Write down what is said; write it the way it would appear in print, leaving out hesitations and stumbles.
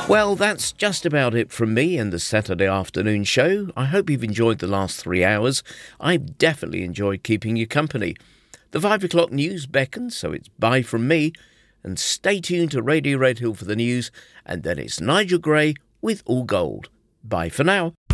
Well, that's just about it from me and the Saturday afternoon show. I hope you've enjoyed the last 3 hours. I've definitely enjoyed keeping you company. The 5 o'clock news beckons, so it's bye from me. And stay tuned to Radio Red Hill for the news. And then it's Nigel Gray with All Gold. Bye for now.